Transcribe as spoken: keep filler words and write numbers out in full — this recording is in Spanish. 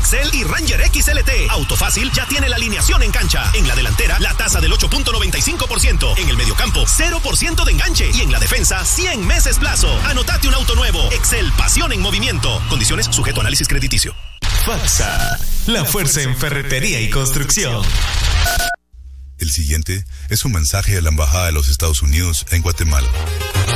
Excel y Ranger X L T. Autofácil ya tiene la alineación en cancha. En la delantera, la tasa del ocho punto noventa y cinco por ciento. En el mediocampo, cero por ciento de enganche. Y en la defensa, cien meses plazo. Anotate un auto nuevo. Excel, pasión en movimiento. Condiciones sujeto a análisis crediticio. FATSA, la fuerza en ferretería y construcción. El siguiente es un mensaje a la Embajada de los Estados Unidos en Guatemala.